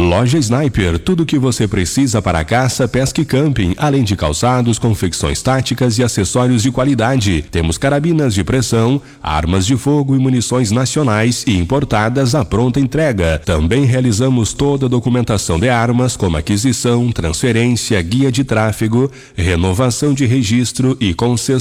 Loja Sniper, tudo o que você precisa para caça, pesca e camping, além de calçados, confecções táticas e acessórios de qualidade. Temos carabinas de pressão, armas de fogo e munições nacionais e importadas à pronta entrega. Também realizamos toda a documentação de armas, como aquisição, transferência, guia de tráfego, renovação de registro e concessão